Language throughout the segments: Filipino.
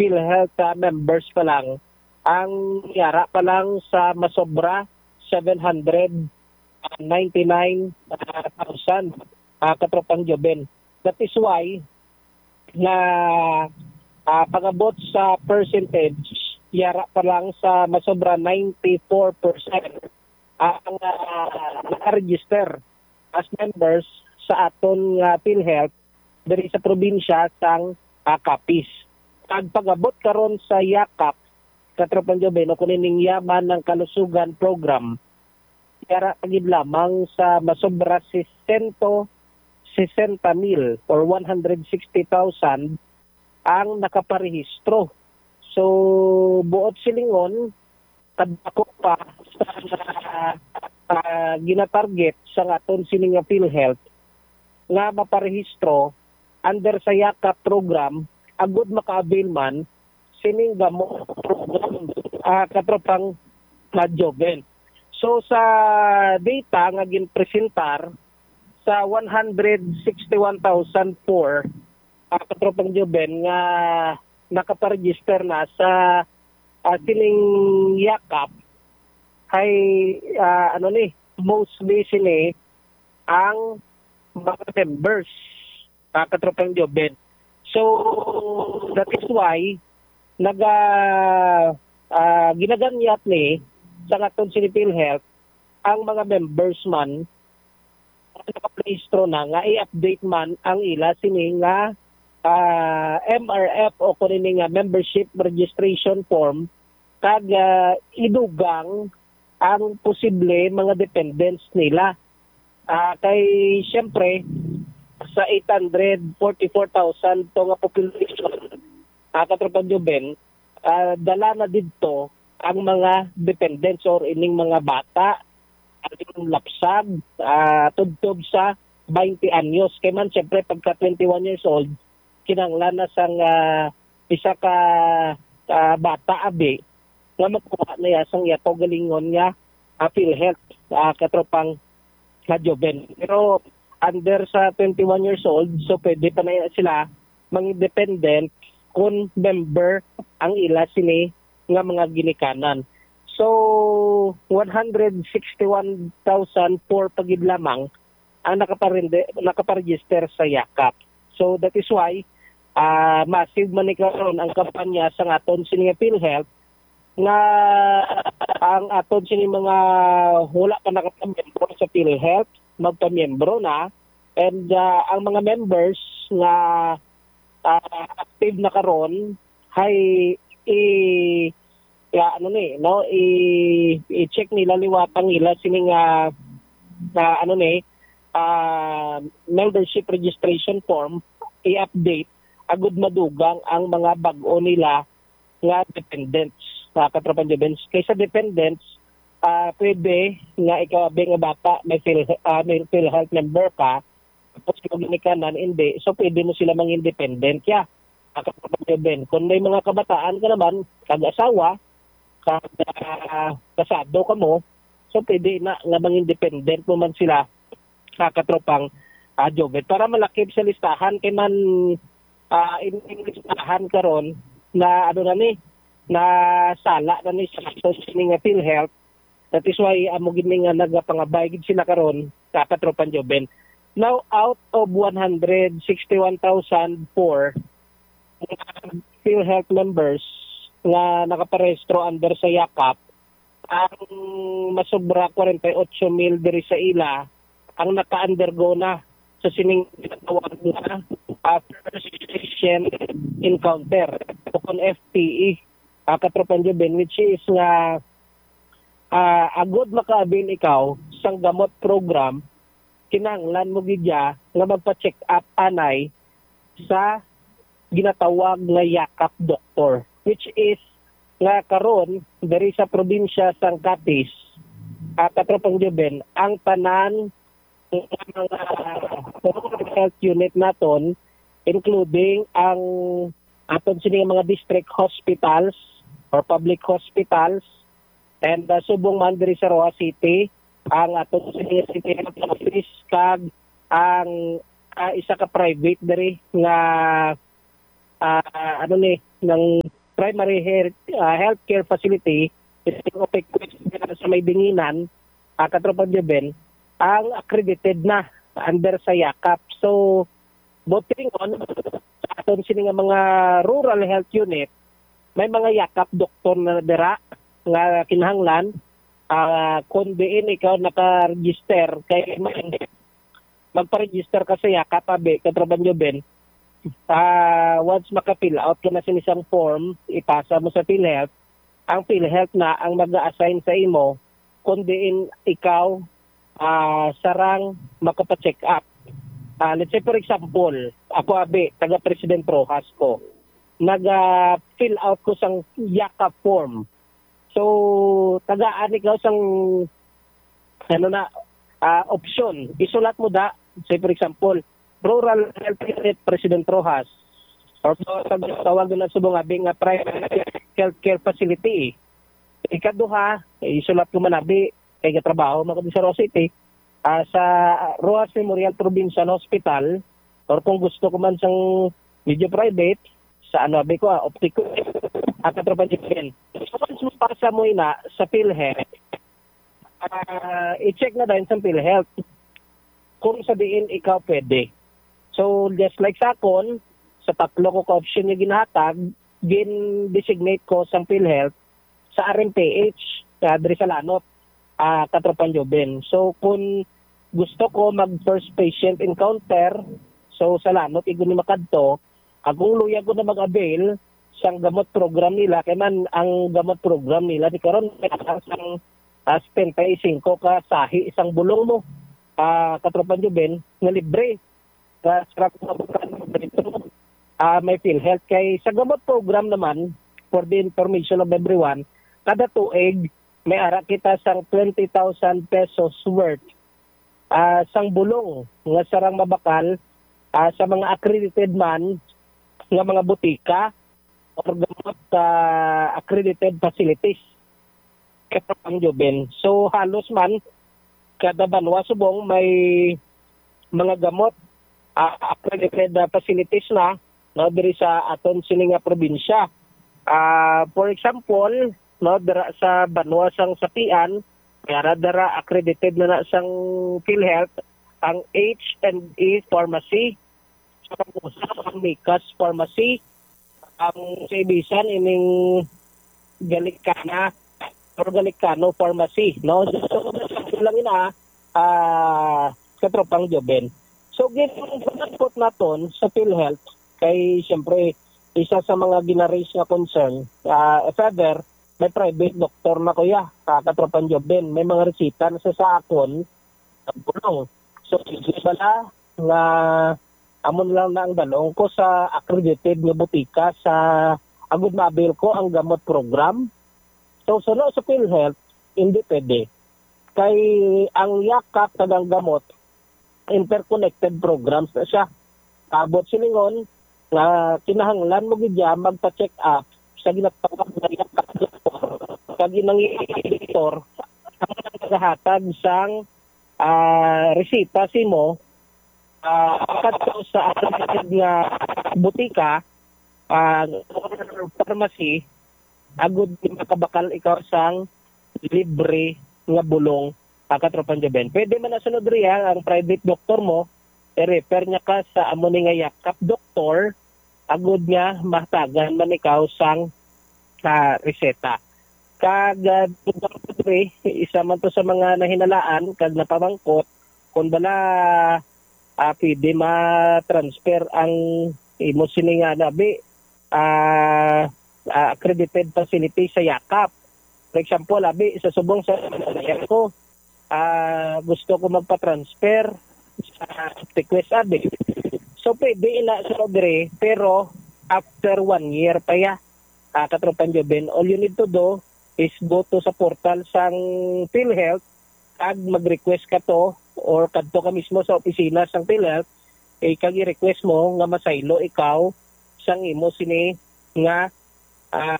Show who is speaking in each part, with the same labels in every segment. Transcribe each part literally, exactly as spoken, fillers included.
Speaker 1: PhilHealth uh, members pa lang, ang yara pa lang sa masobra seven hundred ninety-nine thousand uh, katropang Joben. That is why na uh, pangabot sa percentage, yara pa lang sa masobra ninety-four percent ang uh, nakaregister as members sa aton uh, PhilHealth diri sa probinsya sang uh, Capiz. Ang pagabot karon sa yakap katropang Joben o kuning yaman ng kalusugan program, yara pagid lamang sa masobra sixty mil or one hundred sixty thousand ang nakaparehistro. So buot silingon kadako pa sa uh, uh, gina-target sa aton sining nga PhilHealth nga maparehistro under sa yakap program agud maka-avail man sining gamot program uh, katropang na Joben. So sa data nga ginpresentar sa one hundred sixty-one thousand four uh, katropang Joben nga nakaparegister na sa uh, sining yakap ay uh, ano ni mostly sini ang mga members uh, katropang Joben. So that is why naga uh, ginaganyat ni sa aton sini PhilHealth ang mga members man nakaprehistro na nga i-update man ang ila sini nga uh, M R F o kunin nga membership registration form kag uh, idugang ang posible mga dependents nila. Uh, kay siyempre sa eight hundred forty-four thousand to nga population uh, katropang Joben, uh, dala na didto ang mga dependents or ining mga bata ating lapsag uh, tubtob sa twenty anyos. Kaya man siyempre pagka twenty-one years old kinanglan na sang uh, isa ka uh, bata abi nga magkuha na ya sang yato galingon nga uh, PhilHealth uh, katropang na Joben. Pero under sa twenty-one years old, so pwede pa na sila mang-independent kung member ang ila sini nga mga ginikanan. So one hundred sixty-one thousand four pagid lamang ang nakaparende, nakaparegister sa yakap. So that is why uh, massive man ni karon ang kampanya sa aton sini nga PhilHealth nga ang aton sini mga wala pa nakapamembro sa PhilHealth magpamiyembro na, and uh, ang mga members nga uh, active na karon hay i ya ano ni no i i-check nila liwatang nila sining uh, uh, ano ni uh, membership registration form i-update agud madugang ang mga bag-o nila nga dependents sa uh, katropang Joben. Kaysa dependents Uh, pwede nga ikaw nga bata may, Phil, uh, may PhilHealth member ka tapos kung ginikanan hindi, so pwede mo sila mang independent ya yeah. Kung may mga kabataan ka naman kag-asawa kag uh, kasado ka mo, so pwede na nga mang independent mo man sila sa katropang uh, Joben para malakip sa listahan kay man uh, in, in listahan karon na ano na ni na sala na ni sa nga PhilHealth. That is why amo gid nga nagapangabay gid sila karon sa katropang Joben. Now out of one hundred sixty-one thousand four PhilHealth members nga nakaparehistro under sa yakap, ang masobra forty-eight mil diri sa ila ang naka-undergo na sa sining tinatawag na uh, first patient encounter o kon F P E uh, katropang Joben, which is nga Uh, agod makaabin ikaw sang gamot program, kinanglan mo gidya nga magpa-check up anay sa ginatawag nga yakap doktor, which is nga karon diri sa probinsya sang Capiz at uh, katropang Joben ang tanan ng mga health unit naton, including ang aton sining mga district hospitals or public hospitals and uh, subong man diri sa Roa City ang aton sa City Health Office kag ang uh, isa ka private diri nga uh, ano ni ng primary health, uh, healthcare facility sa may dinginan, uh, Katropang Joben, ang accredited na under sa yakap. So, buting on, sa aton sini nga mga rural health unit, may mga yakap doktor na dira nga kinahanglan, uh, kung diin ikaw naka-register, kay magpa-register ka sa yakap, abe, Katropang Joben, uh, once maka-fill out ka na sa isang form, ipasa mo sa PhilHealth, ang PhilHealth na ang mag-a-assign sa imo kung diin ikaw uh, sarang makapacheck up. Uh, let's say for example, ako abe, taga-President Rojas ko, nag-fill out ko sang yakap form. So, tagaan ikaw sang ano na, uh, option. Isulat mo da, say for example, Rural Health Unit President Rojas or tawag na subong abi nga private healthcare facility. Ikaduha, isulat ko manabi kay gatrabaho man ko sa Roa City uh, sa Roas Memorial Provincial Hospital or kung gusto ko man sang medyo private sa ano abi ko ah, optico at Katropang Joben. So once mo pasa mo ina sa PhilHealth, uh, i-check na din sa PhilHealth kung sa diin ikaw pwede. So, just like sa akon, sa tatlo ko ka-option yung ginhatag, gin-designate ko sa PhilHealth sa R M P H, sa Adri Salanot, uh, Katropang Joben. So, kung gusto ko mag-first patient encounter, so sa Lanot, igun ni makadto, agong luya ko na mag-avail sa gamot program nila, kaya man ang gamot program nila, di karon may asang uh, seventy-five ka sahi, isang bulong mo, uh, Katropang Joben, na libre. Sa sarap na bukan dito, uh, may PhilHealth. Kay sa gamot program naman, for the information of everyone, kada tuig, may ara kita sang twenty thousand pesos worth uh, sang bulong nga sarang mabakal uh, sa mga accredited man nga mga butika or gamot uh, accredited facilities. Katropang Joben. So halos man, kada banwa subong may mga gamot Uh, accredited uh, facilities na no diri sa aton sini nga probinsya. Uh, for example, no dira sa Banwa sang Sapian, kaya dara accredited na na sang PhilHealth ang H and E Pharmacy, sa ang Micas Pharmacy, ang sa Ibisan ining Galicana or Galicano Pharmacy, no. So, so lang ina ah uh, Katropang Joben. So, ginagpot naton sa PhilHealth kay siyempre isa sa mga gina-raise nga concern, uh, if ever, may private doctor na kuya, Katropang Joben, may mga resita na sa sa akon, bulong. So, hindi bala nga amon lang na ang dalong ko sa accredited nga butika sa agud mabil ko ang gamot program. So, suno sa PhilHealth, hindi pwede. Kay ang yakap tagang gamot, interconnected programs na siya. Abot silingon nga kinahanglan mo gidya magpa-check up sa ginatawag nga yakap kag inang editor ang nagahatag sang uh, resita simo uh, kadto sa accredited nga butika uh, or pharmacy agud makabakal ikaw sang libre nga bulong Katropang Joben. Pwede man na sunod riya ang private doctor mo, i-refer niya ka sa amo ni nga yakap doktor, agud niya mahtagan man ikaw sang uh, reseta. Kag uh, isa man to sa mga nahinalaan kag napamangkot kung bala uh, pwede ma-transfer ang imo sini nga nabi uh, uh, accredited facility sa yakap. For example, abi sa subong sa ko Uh, gusto ko magpa-transfer sa request abi. So, pwede ina sa logre, pero after one year pa ya, uh, Katropang Joben, all you need to do is go to sa portal sang PhilHealth ag mag-request ka to or kadto ka mismo sa opisina sang PhilHealth, eh, kag i-request mo nga masaylo ikaw sang imo sini nga uh,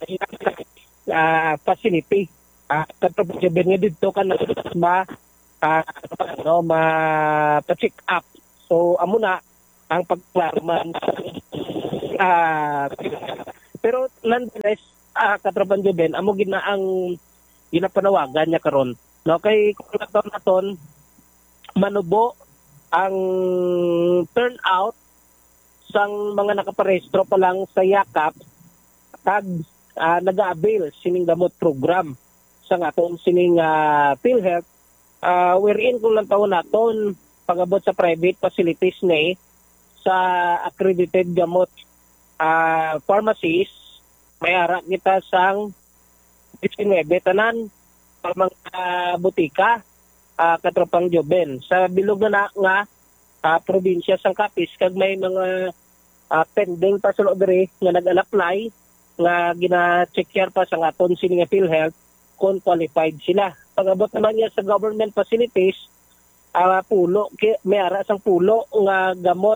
Speaker 1: uh, facility. Uh, Katropang Joben nga dito ka na ma uh, no, ma pa-check up. So amo na ang pagklaro man uh, pero nonetheless, ah, katrapan Joben, amo gina ang ginapanawagan niya karon. No, kay kung naton naton manubo ang turnout sang mga nakaparehistro pa lang sa yakap kag uh, nag-avail sining gamot program sa aton sining uh, PhilHealth, uh, wherein kung lang taon naton pagabot sa private facilities ni sa accredited gamot uh, pharmacies, may ara kita sang nineteen tanan sa mga uh, butika, uh, katropang Joben. Sa bilog na nga uh, probinsya sang Capiz, kag may mga uh, pending pa sa diri nga nag-apply nga gina-check pa sa aton sining PhilHealth kung qualified sila. Pagabot naman niya sa government facilities, uh, pulo, may ara sang pulo nga gamot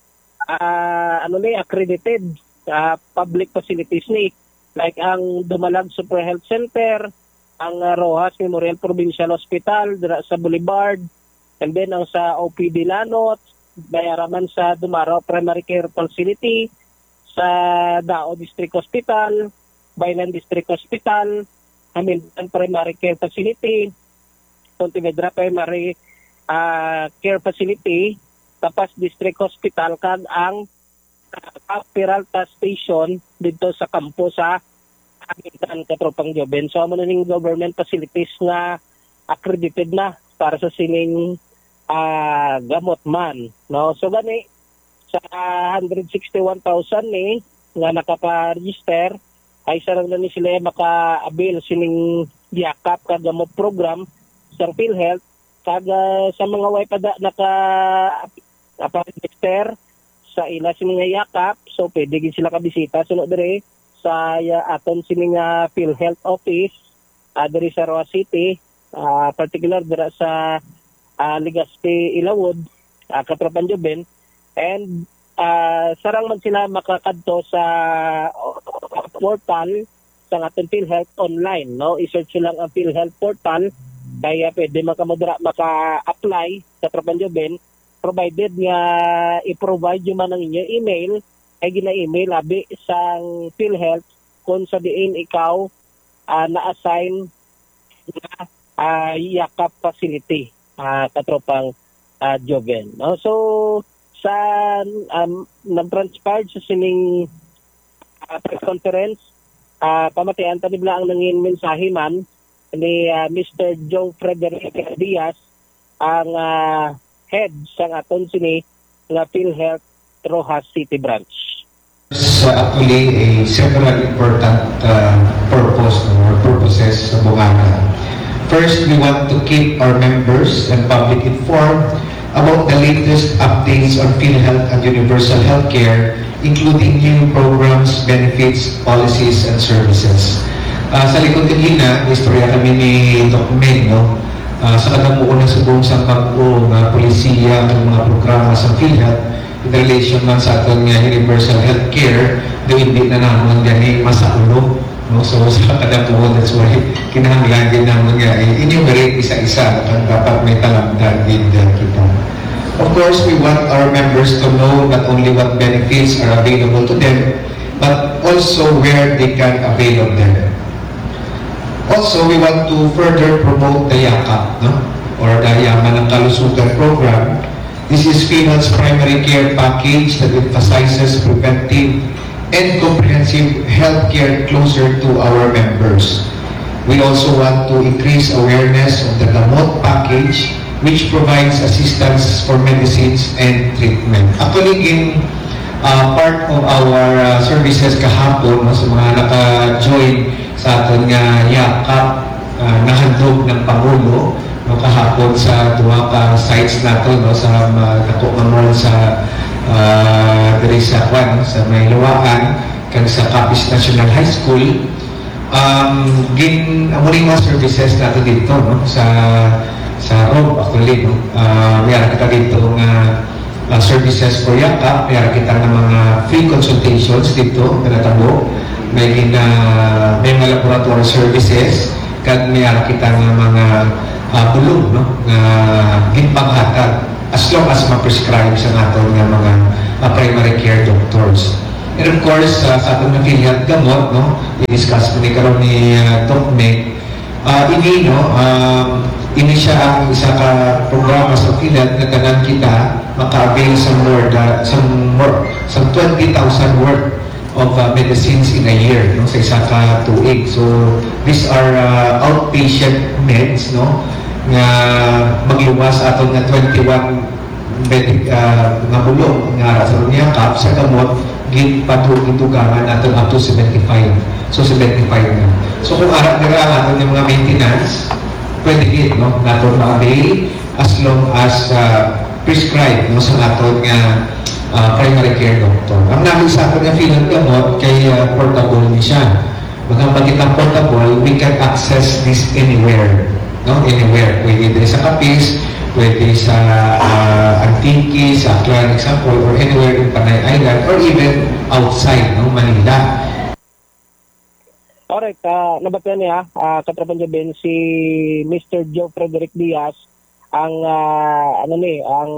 Speaker 1: uh, ano ni accredited uh, public facilities ni, like ang Dumalag Super Health Center, ang uh, Rojas Memorial Provincial Hospital dira sa Boulevard, and then ang sa O P D Lanot, bayaraman sa Dumaro Primary Care Facility, sa Dao District Hospital, Baylan District Hospital, Hamilton Primary Care Facility, Pontevedra Primary uh, Care Facility, Tapas District Hospital, kag ang uh, Peralta Station dito sa kampo sa Hamilton, katropang Joben. So, ano ning government facilities nga accredited na para sa sining uh, gamot man. No? So, gani, sa one hundred sixty-one thousand ni nga nakapa-register, ay sarang na ni sila maka-avail sining yakap kag gamot program sa PhilHealth, kag uh, sa mga way pa naka naka-register sa ila sining yakap, so pwede gid sila kabisita sunod dire sa uh, aton sining uh, PhilHealth office uh, dire sa Roa City, uh, particular dira sa uh, Legazpi Ilawod, uh, katropan Joben. And uh, sarang man sila makakadto sa portal sa ating PhilHealth online, no? I-search lang ang PhilHealth portal, kaya pwede makamudra maka-apply sa Trapan Joben, provided nga i-provide yung man ang inyong email, ay gina-email abi sang PhilHealth kung sa diin ikaw uh, na-assign na uh, yakap facility, uh, katropang uh, Joben, no? So sa um, nag-transpired sa sining uh, press conference, uh, pamatian ta nibla ang nangin mensahe man ni uh, Mister Joe Frederick Diaz, ang uh, head sa aton sini nga PhilHealth Rojas City branch.
Speaker 2: So actually a several important uh, purpose or purposes sa Bunganga. First, we want to keep our members and public informed about the latest updates on PhilHealth and universal healthcare, including new programs, benefits, policies, and services. Uh, sa likod ng hina, istorya kami ni Doc Med, no? Uh, sa kadamuon na subong sa pag-o ng polisiya ng mga programa sa PhilHealth in relation man sa ating uh, universal healthcare, do hindi na naman gani masaulo. No? So sa kadamuon, that's why kinahanglan din naman nga i-enumerate isa-isa at dapat may talagdag din uh, kita. Of course, we want our members to know not only what benefits are available to them, but also where they can avail of them. Also, we want to further promote the YAKAP, no? Or the Yaman ng Kalusugan program. This is PhilHealth's primary care package that emphasizes preventive and comprehensive healthcare closer to our members. We also want to increase awareness of the Gamot package, which provides assistance for medicines and treatment. Actually, in uh, part of our uh, services kahapon, no, sa mga naka-join sa aton nga yakap, uh, nahandog ng Pangulo, no, kahapon sa duha ka sites nato, no, sa uh, Dako Memorial sa uh, diri sa Kwan, sa Maylawaan, kag sa Capiz National High School. Um, gin amuning mga services nato dito, no, sa sa R O B actually, no? Uh, mayroon kita dito ng uh, services for yakap, mayroon kita ng mga free consultations dito na natabo, may, uh, may mga laboratory services, kag mayroon kita ng mga uh, bulong, no? na ginpanghatag as long as ma-prescribe sa nato ng mga uh, primary care doctors. And of course, uh, sa atong affiliate gamot, no, i-discuss ko ni karon ni uh, Doc Meg, uh, ini, no, um, ini siya ang isa ka programa sa affiliate na tanan kita maka-avail sa more, uh, sa more, sa twenty thousand worth of uh, medicines in a year, no, sa isa ka tuig. So these are uh, outpatient meds, no, nga magluwas aton nga twenty-one medic uh, nga bulong nga sa niya kap sa gamot gid patugitugangan natin up to seventy-five. So seventy-five na. So kung ara dira ang aton yung mga maintenance, pwede gid, no, nato ma-avail as long as uh, prescribed, no, sa aton nga uh, primary care doctor. Ang namin sa aton nga field gamot kay uh, portable ni siya. Baka magitang portable, we can access this anywhere, no, anywhere. Pwede din sa Capiz, pwede sa uh, Antique, sa Aklan example, or anywhere in Panay Island, or even outside, no, Manila.
Speaker 1: Alright, uh, nabatian niya, uh, katrapan niya din si Mister Joe Frederick Diaz, ang, uh, ano ni, ang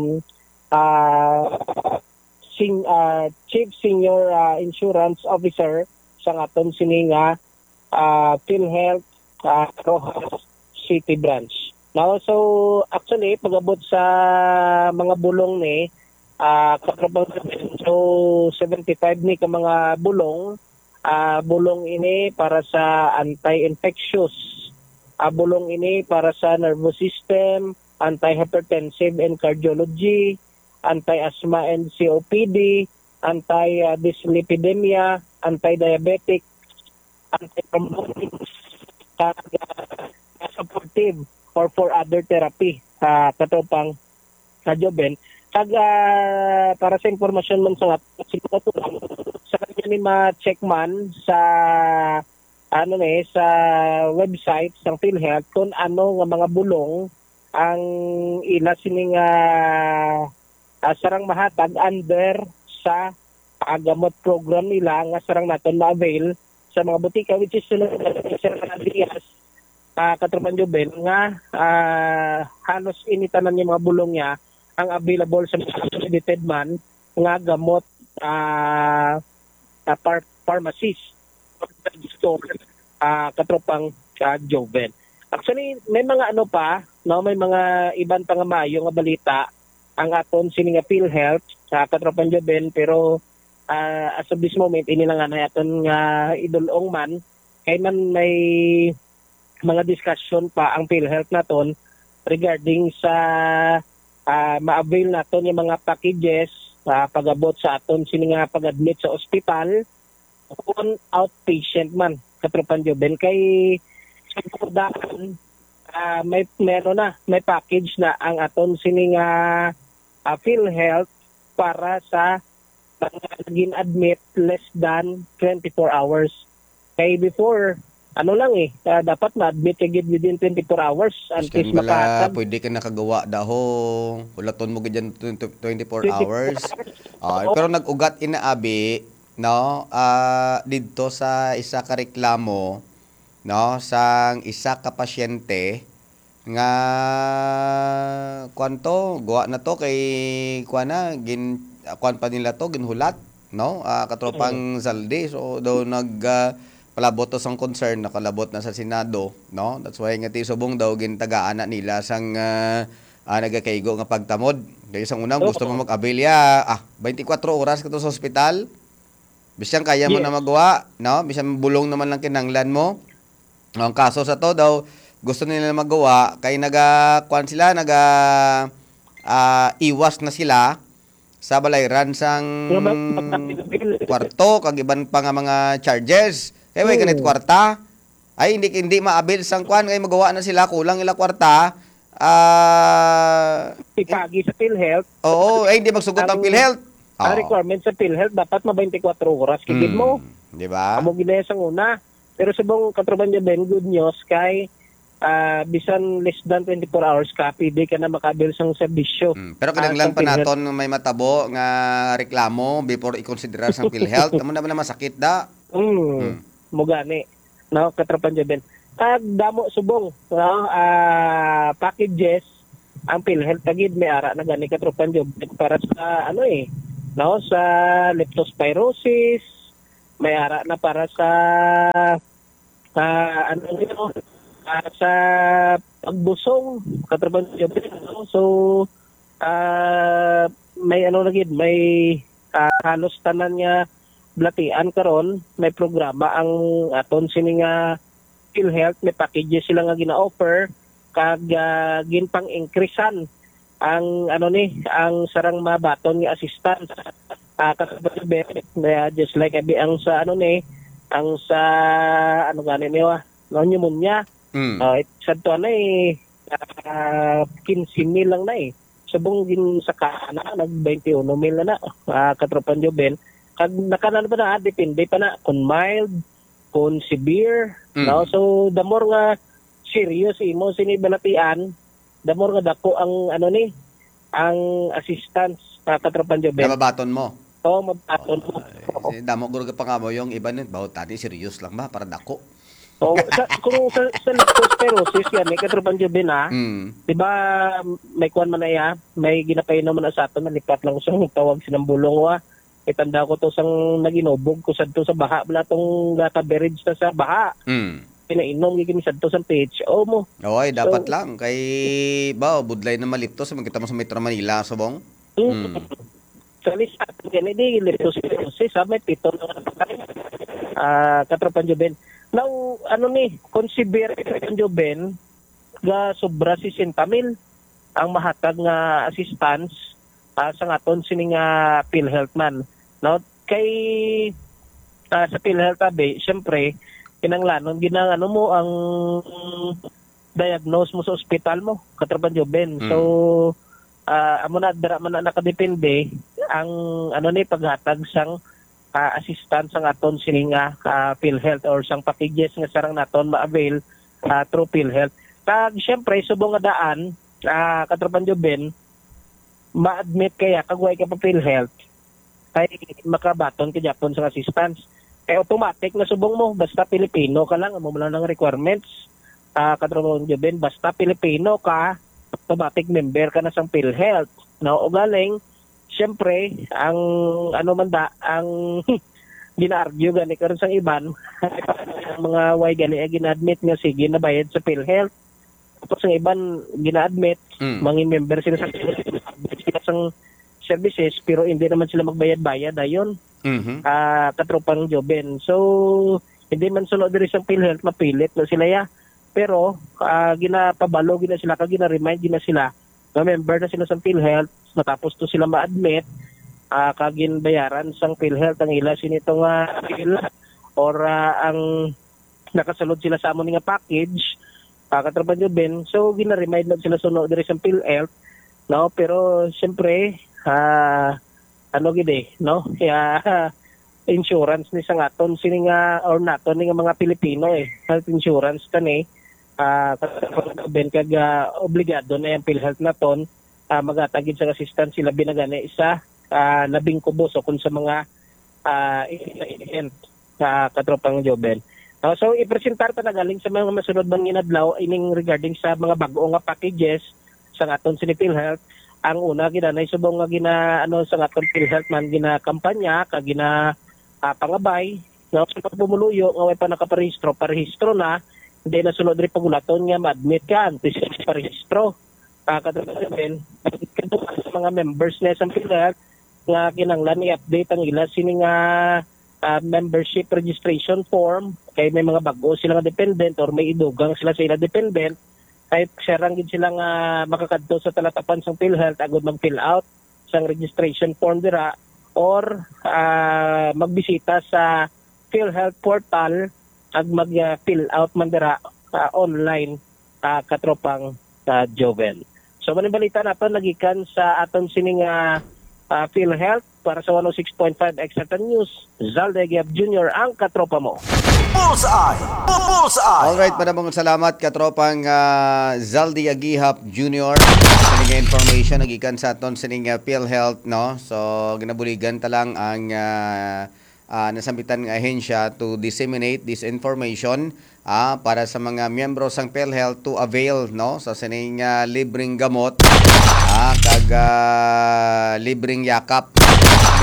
Speaker 1: uh, sing, uh, Chief Senior uh, Insurance Officer sa aton sininga uh, PhilHealth uh, Rojas City Branch. Now, so actually, pag-abot sa mga bulong ni, uh, katrapan so seventy-five ni ka mga bulong, uh, bulong ini para sa anti-infectious, uh, bulong ini para sa nervous system, anti-hypertensive and cardiology, anti-asthma and C O P D, anti-dyslipidemia, anti-diabetic, anti-thrombotic, uh, supportive, or for other therapy sa uh, katopang sa Joben. Kag uh, para sa impormasyon man sa sa kanya ni ma-check man sa ano ni sa website sa PhilHealth kung ano nga mga bulong ang ila sining uh, uh, sarang mahatag under sa pagamot program nila nga sarang naton ma-avail sa mga butika, which is sila sa Diaz uh, katrapan Joben nga uh, halos initanan yung mga bulong niya ang available sa mga accredited man nga gamot uh, uh, par pharmacies store uh, katropang uh, Joben. Actually, may mga ano pa, no, may mga ibang pangamayo nga balita ang aton sininga PhilHealth sa katropang Joben, pero uh, as of this moment ini lang nga aton nga idulong man kay man may mga discussion pa ang PhilHealth naton regarding sa uh, ma-avail naton yung mga packages sa uh, pag-abot sa aton sini nga pag-admit sa ospital on outpatient man katropan Joben kay siguradan uh, may meron na may package na ang aton sini nga uh, PhilHealth para sa mga naging admit less than twenty-four hours. Kay before ano lang eh, uh, dapat ma-admit agad within twenty-four hours until makatag.
Speaker 3: Pwede ka nakagawa daho. Ulaton mo ganyan twenty-four hours. Uh, pero nag-ugat inaabi, no, uh, dito sa isa ka reklamo, no, sang isa ka pasyente nga kwanto gawa na to kay kuana gin kwan pa nila to ginhulat, no, uh, katropang Zalde. So daw nag uh, palabot to sang concern, nakalabot na sa Senado, no? That's why nga ti subong daw gintagaan na nila sang uh, uh, nagakaigo nga pagtamod. Kaya sang unang gusto mo mag-avail ya, ah, twenty-four oras ka to sa ospital. Bisan kaya mo yes. na magawa, no? Bisan bulong naman lang kinanglan mo. Ang kaso sa to daw gusto nila magawa kay naga kwan sila, naga uh, iwas na sila sa balayran sang kwarto kag iban pa nga mga charges. Kaya may ganit kwarta. Ay, hindi hindi maabil sang kwan. Kaya magawa na sila. Kulang ila kwarta. Ah... Uh,
Speaker 1: Ipagi sa PhilHealth.
Speaker 3: Oo. Ay, hindi magsugot ng PhilHealth.
Speaker 1: Ang requirement sa PhilHealth, dapat ma twenty-four oras. Kigid mo.
Speaker 3: Hmm, di ba?
Speaker 1: Amo ginaya sang una. Pero subong katraban niya Ben, good news, kay uh, bisan less than twenty-four hours ka, pwede ka na makabil sang serbisyo.
Speaker 3: Hmm, pero kinanglan uh, pa naton may matabo nga reklamo before i-consider sang PhilHealth. Amo naman na masakit da.
Speaker 1: Hmm. hmm. Mugani, no, katrapan dyan Ben. Kag damo subong, no, uh, packages ang PhilHealth tagid may ara na gani katrapan dyan para sa ano eh, no, sa leptospirosis, may ara na para sa ah, ano yun, ah, sa pagbusong, katrabaho niyo, no? So, ah, may ano lagi, may ah, halos tanan nga blatian karon, may programa ang aton sini nga PhilHealth, may packages sila nga gina-offer kag uh, ginpang increasean ang ano ni ang sarang mabaton nga assistance uh, uh, just like abi ang sa ano ni ang sa ano gani niya no pneumonia.
Speaker 3: Mm.
Speaker 1: Uh, sa to na eh, uh, fifteen mil lang na eh. Subong gin sa kana, nag twenty-one mil na na, uh, katropan Joben. Kag nakanan pa na, depende pa na, kung mild, kung severe,
Speaker 3: Mm.
Speaker 1: no? So, the more nga serious imo sinibalatian, the more nga dako ang, ano ni, ang assistance, uh, katropan Joben.
Speaker 3: Nababaton mo.
Speaker 1: Oo, oh, mabaton mo.
Speaker 3: Eh, damo guro ka pa nga mo yung iba nun, bawat tani serious lang ba para dako.
Speaker 1: So, sa, kung sa, sa leptospirosis yan, may katropan Joben ha,
Speaker 3: Mm.
Speaker 1: di ba may kuan man na ya, may ginapay naman na sa ato, nalipat lang siya, tawag sinambulong wa. Itanda ko to sang naginubog ko sadto sa baha, wala tong gata beverage na sa baha.
Speaker 3: Mm.
Speaker 1: Pinainom gigim sadto sa P H O mo.
Speaker 3: Okay, dapat
Speaker 1: So-
Speaker 3: lang kay ba budlay na malipto sa magkita mo sa Metro Manila subong.
Speaker 1: Mm. Sa lisa, ganyan di, leptospirosis, ha, may pito na ah katropan Joben. Now, ano ni, kung severe katropan Joben, ga sobra si mil ang mahatag nga assistance ah, sa ngaton sini nga PhilHealth man. No, kay ah, sa PhilHealth abi, syempre kinanglanon ginang ano mo ang diagnose mo sa ospital mo, katropan Joben.
Speaker 3: Mm.
Speaker 1: So, ah amo na dara man na nakadepende ang ano ni paghatag sang ah, assistance sang aton sini nga ah, PhilHealth or sang packages nga sarang naton ma-avail ah, through PhilHealth. Kag syempre subong nga daan ah katropan Joben, ma-admit kaya kagway ka pa PhilHealth kay makabaton ka Japon sa assistance. Kay automatic na subong mo basta Pilipino ka lang amo mo lang ng requirements ah katropan Joben, basta Pilipino ka automatic member ka na sa PhilHealth. No, o galing syempre ang ano man da ang gina-argue gani karon sang iban ang mga way gani ay gina-admit nga sige na bayad sa PhilHealth. Tapos ang iban gina-admit
Speaker 3: Mm.
Speaker 1: mga member sila sa sila sang services pero hindi naman sila magbayad-bayad ayon
Speaker 3: Mhm.
Speaker 1: ah katropang Joben. So hindi man sunod diri sa PhilHealth mapilit na sila ya. Pero ah, ginapabalo gina sila kag gina-remind gina sila na member na sila sa PhilHealth matapos to sila ma-admit ah kagin bayaran sang PhilHealth ang ila sinito nga bill or ah, ang nakasulod sila sa amon nga package ah katrapan Joben. So gina-remind na sila sunod diri sa PhilHealth, no, pero syempre ah ano gid eh, no, kaya insurance ni sa ngaton sini nga or naton ni nga mga Pilipino eh, health insurance kani ah ben kag ah, obligado na yung PhilHealth naton ah, magatagid sa assistance sila binagani sa ah, labing kubos o kun sa mga ah, event sa katropang Joben. Ah, so ipresentar ta na galing sa mga masunod bang inadlaw ining regarding sa mga bag-o nga packages sa ngaton sini PhilHealth. Ang una ginanay subong nga gina ano sa ngaton PhilHealth man gina kampanya kag gina ah, pangabay no sa pagpumuluyo nga way pa nakaparehistro parehistro na hindi na sunod rin pagulaton nga ma-admit ka antes parehistro kakadagdagan sa mga members na sa PhilHealth nga kinanglan i-update ang ila sini nga ah, membership registration form kay may mga bag-o sila nga dependent or may idugang sila sa ila dependent kahit sarang gid sila nga makakadto sa talatapan sang PhilHealth agud mag-fill out sang registration form dira or ah, magbisita sa PhilHealth portal ag mag-fill out man dira ah, online ah, katropang ah, Joven. So manibalita naton nagikan sa aton sining uh, uh, PhilHealth para sa one oh six point five Extra News. Zalde Aguihap Junior ang katropa mo.
Speaker 4: Bullseye! Bullseye!
Speaker 3: Alright, maraming salamat katropang uh, Zaldi Aguihap Junior sa mga information nagikan sa aton sa ning uh, PhilHealth, no? So ginabuligan ta lang ang uh, uh, nasambitan nga ahensya to disseminate this information ah, para sa mga miyembro sang PhilHealth to avail, no? Sa sining uh, libreng gamot ah, kag uh, libreng yakap. Di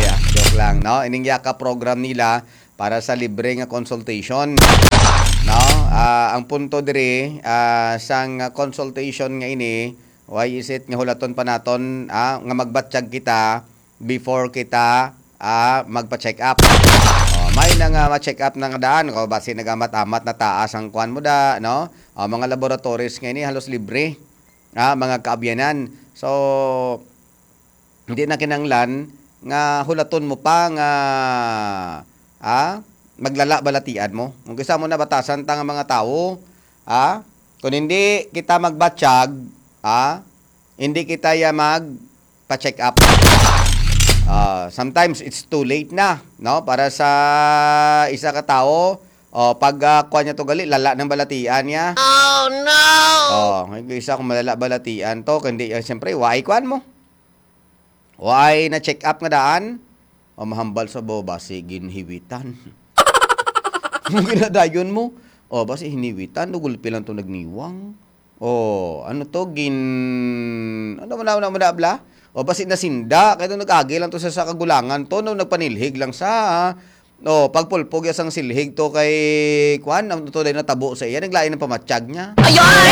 Speaker 3: Joke lang, no? Iningya ka program nila para sa libre nga consultation. No? Ah, ang punto diri ah, sang consultation nga ini, why is it nga hulaton pa naton ah, nga magbatsyag kita before kita ah, magpa-check up. Oh, may na nga ma-check up na nga daan ko basi nagamat-amat na taas ang kuan mo da, no? Oh, mga laboratories nga ini halos libre. Ah, mga kaabyanan. So hindi na kinanglan nga hulaton mo pa nga ah, maglala balatian mo. Kung kisa mo na batasan ta nga mga tao, ah, kung hindi kita magbatsyag, ah, hindi kita ya mag pa-check up. Uh, sometimes it's too late na, no? Para sa isa ka tao, oh, pag uh, kuha niya to gali, lala ng balatian niya. Oh no. Oh, isa kung malala balatian to, kundi uh, siyempre why kuan mo? Why na check up nga daan? O mahambal sa boba si ginhiwitan. Kung ginadayon mo, o basi hiniwitan, nugulpi lang ito nagniwang. O ano to, gin... Ano mo na, ano mo na, bla? O basi nasinda, kaya ito nag-agi lang to sa, sa kagulangan to, no, nagpanilhig lang sa, ha? O, pagpulpog yasang silhig to kay Kwan, ang to na natabo sa iya, naglain ng pamatsyag niya. Ayoy!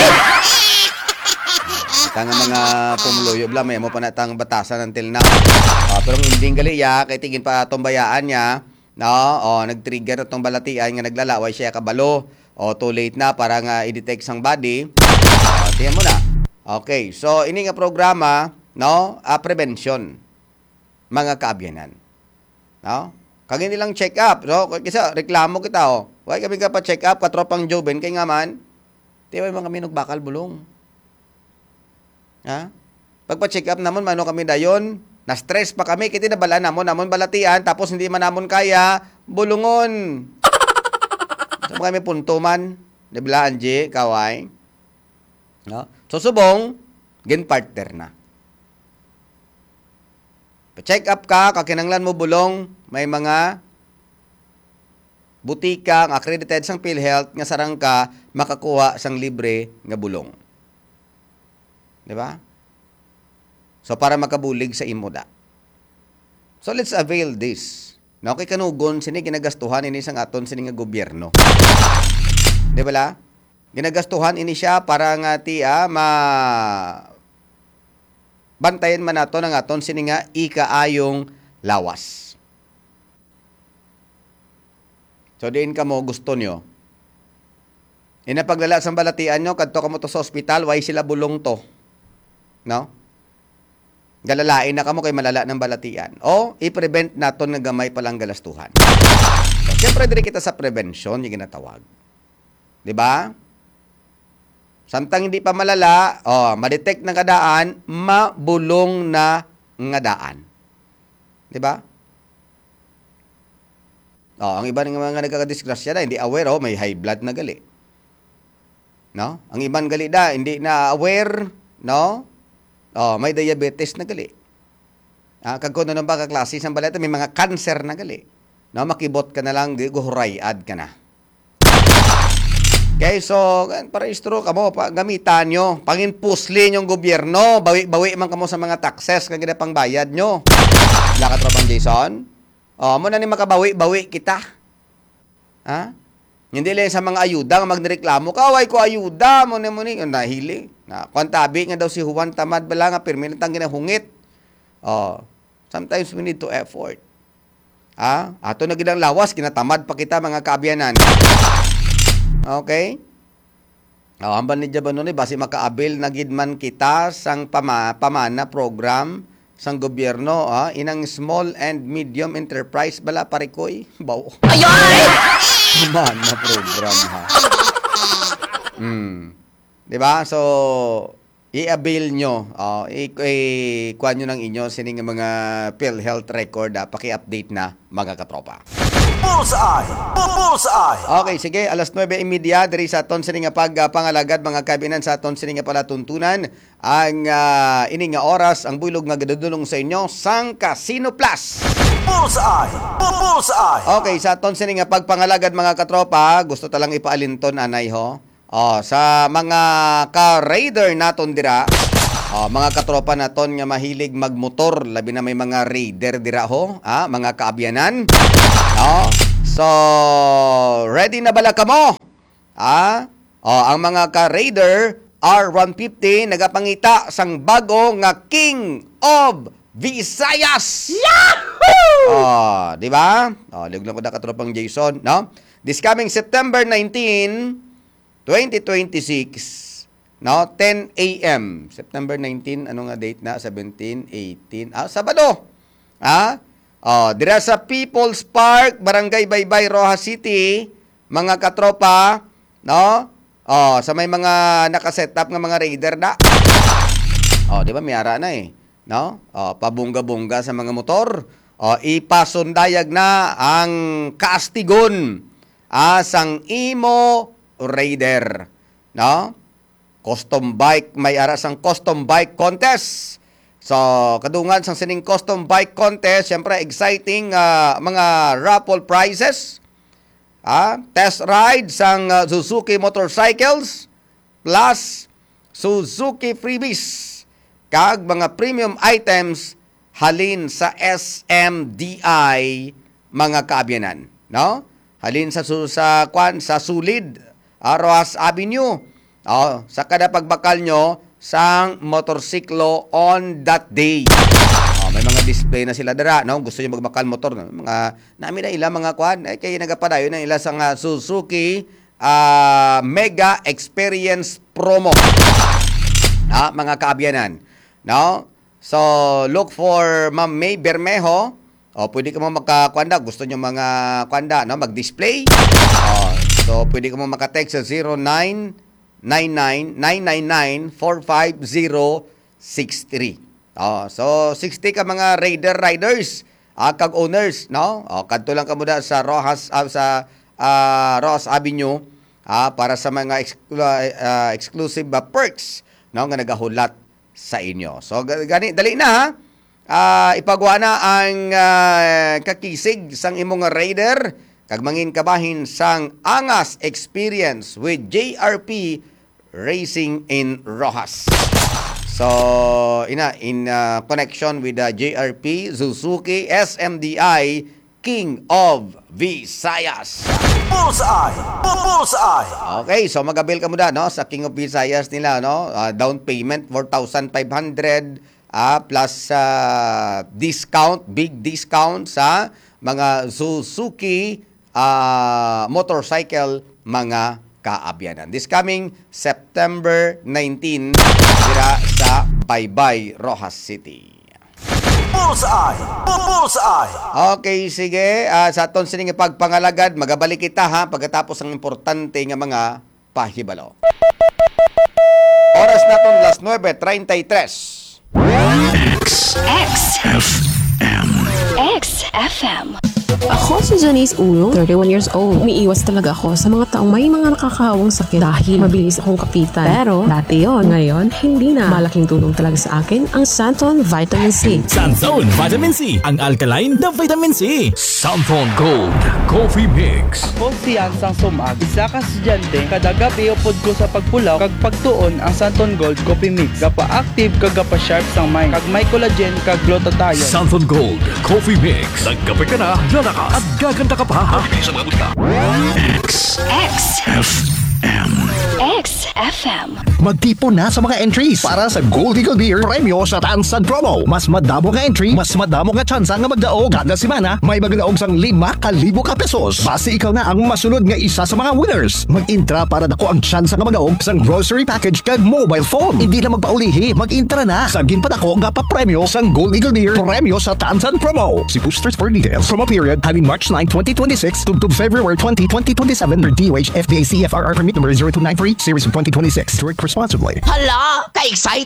Speaker 3: Tanga mga pumuluyo, bla, may mo pa natang batasan until now. O, pero hindi gali ya, kay tingin pa tombayaan niya, no, oh, nag-trigger itong balatian nga naglalaway siya kabalo. O, too late na para nga i-detect sang body. O, tingnan mo na. Okay, so ini nga programa, no, uh, prevention. Mga kaabyanan. No? Kag hindi lang check up, no? Kasi reklamo kita, oh. Why kami ka pa check up, katropang Joven, kay nga man, di ba mga kami nagbakal bulong? Ha? Pagpa-check up naman, mano kami dayon, na-stress pa kami, kiti na bala namon, namon balatian, tapos hindi man namon kaya, bulungon. So, kami punto man, di ba, Angie, kaway? No? So, subong, gen partner na. Pa-check up ka, kakinanglan mo bulong, may mga butika, accredited sang PhilHealth, nga sarang ka, makakuha sang libre nga bulong. Di ba? So, para makabulig sa imoda. So, let's avail this. No, kay kanugon, sini ginagastuhan ini sang aton sini nga gobyerno. Di ba la? Ginagastuhan ini siya para nga ti ah, ma bantayan man nato ng aton sini nga ikaayong lawas. So, diin ka mo gusto nyo. Inapaglala sa balatian nyo, kadto ka mo to sa ospital, why sila bulong to? No? Galalain na kamo kay malala ng balatian. O, i-prevent naton nga gamay palang galastuhan. So, siyempre, diri kita sa prevention, yung ginatawag. Diba? Samtang hindi pa malala, o, ma-detect na kadaan, mabulong na nga daan. Diba? O, ang iba ng mga nagkakadisgrasya na, hindi aware, o, may high blood na gali. No? Ang ibang gali da, hindi na aware, no? Oh, may diabetes na gali. Ah, kag kuno nang baka klase sang baleta may mga cancer na gali. No, makibot ka na lang, guhuray-ad ka na. Okay, so para istro kamo pa gamitan nyo, pangin pusli yung gobyerno, bawi-bawi man kamo sa mga taxes kag pang bayad nyo. Wala ka tropang Jason? Oh, mo na ni makabawi-bawi kita. Ha? Hindi lang sa mga ayuda nga magreklamo, kaway ko ayuda mo ni mo ni nahili. Na kwantabi nga daw si Juan tamad bala nga permanent ang ginahungit. Oh, sometimes we need to effort. Ah, ato na gidang lawas kinatamad pa kita mga kaabyanan. Okay? Oh, amban ni Jabano ni basi makaabil na gidman kita sang pama, pamana program sang gobyerno, ah, inang small and medium enterprise bala parikoy. Baw. Ayoy! Pamana program ha. Hmm. 'Di ba? So, i-avail nyo, uh, i-kuha nyo ng inyo sining mga PhilHealth record, uh, paki-update na mga katropa.
Speaker 4: Bullseye! Bullseye!
Speaker 3: Okay, sige, alas nuwebe y media, diri sa aton sining nga pagpangalagad, mga kabinan sa aton sining nga palatuntunan, ang uh, ining nga oras, ang bulog nga gadudulong sa inyo, sang Casino Plus!
Speaker 4: Bullseye! Bullseye!
Speaker 3: Okay, sa aton sining nga pagpangalagad, mga katropa, gusto talang ipaalinton, anay ho, oh, sa mga ka-raider naton dira, Oh, mga katropa naton nga mahilig magmotor, labi na may mga raider dira ho, ah, mga kaabyanan. No? So, ready na bala kamo? Ah? Oh, ang mga ka-raider R one fifty nagapangita sang bago nga King of Visayas. Yahoo! Oh, di ba? Oh, liglang ko na katropang Jason, no? This coming September nineteenth, twenty twenty-six. No, ten a m September nineteenth, ano nga date na? seventeen, eighteen, ah, Sabado. Ah? Oh, dira sa People's Park, Barangay Baybay, Rojas City, mga katropa, no? Oh, sa may mga naka-set up nga mga raider na. Oh, di ba miyara na eh, no? Oh, pabungga-bungga sa mga motor. Oh, ipasundayag na ang kaastigon ah, sang imo raider, no? Custom bike, may aras ang custom bike contest. So, kadungan sang sining custom bike contest, syempre exciting uh, mga raffle prizes. Ah, test ride sang uh, Suzuki motorcycles plus Suzuki freebies. Kag mga premium items halin sa S M D I mga kaabyanan, no? Halin sa sa kwan sa Sulid, Rojas Avenue. Oh, sa kada pagbakal nyo sang motorsiklo on that day. Oh, may mga display na sila dara, no? Gusto niyo magbakal motor, no? Mga namin na ila mga kwan, ay kay nagapadayon na ila sang uh, Suzuki uh, Mega Experience Promo. Ah, mga kaabyanan, no? So, look for Ma'am May Bermejo. Oh, pwede ka mo makakwanda, gusto niyo mga kwanda, no? Mag-display. Oh, so pwede ka mo maka-text sa zero nine nine nine nine nine nine four five zero six three. Oh, so sixty ka mga raider riders, ah, kag owners, no? Oh, kadto lang ka muna sa Rojas uh, sa uh, Rojas Avenue ah, para sa mga exclu- uh, exclusive uh, perks, no, nga nagahulat sa inyo. So gani dali na ha. Uh, ipagawa na ang uh, kakisig sang imong raider kag mangin kabahin sang Angas Experience with J R P Racing in Rojas. So, ina in uh, connection with the J R P Suzuki S M D I King of Visayas.
Speaker 4: Bullseye! Bullseye!
Speaker 3: Okay, so magabil ka muna, no, sa King of Visayas nila, no? Uh, down payment four thousand five hundred uh, plus uh, discount, big discount sa mga Suzuki Uh, motorcycle mga kaabyanan. This coming September nineteenth dira sa Baybay, Rojas City.
Speaker 4: Bullseye! Bullseye!
Speaker 3: Okay, sige. Uh, sa aton sining ipagpangalagad, magabalik kita ha pagkatapos ang importante nga mga pahibalo. Oras naton las nueve treinta-tres.
Speaker 5: X F M X F M. Ako si Janice Ulo, thirty-one years old. Umiiwas talaga ako sa mga taong may mga nakakahawang sakit dahil mabilis akong kapitan. Pero dati yon, ngayon hindi na. Malaking tulong talaga sa akin ang Santon Vitamin C.
Speaker 6: Santon Vitamin C, ang alkaline na vitamin C. Santon Gold Coffee Mix.
Speaker 7: Ako si Yansang Sumag, isa ka estudyante, kada gabi upod ko sa pagpulaw, kag pagtuon ang Santon Gold Coffee Mix. Gapa-active kag gapa-sharp sang mind, kag may collagen kag glutathione.
Speaker 6: Santon Gold Coffee Mix. Nagkape ka na, lalakas at gaganda ka pa. Habili sa mga buta. X X F M
Speaker 5: X F M.
Speaker 8: Magtipon na sa mga entries para sa Gold Eagle Beer Premyo sa Tansan Promo. Mas madamo nga entry, mas madamo nga tsansa nga magdaog. Kada semana, may magdaog sang lima kalibo ka pesos. Base ikaw na ang masunod nga isa sa mga winners. Mag-intra para dako ang tsansa nga magdaog sang grocery package kag mobile phone. Hindi na magpaulihi, mag-intra na. Sagin pa dako nga pa premyo sang Gold Eagle Beer Premyo sa Tansan Promo. See boosters for details. Promo period having March ninth, twenty twenty-six to, to February twentieth, twenty twenty-seven for D O H F D A C F R R permit number zero two nine three series of twenty twenty-six. Drink responsibly.
Speaker 9: Hala, ka-excited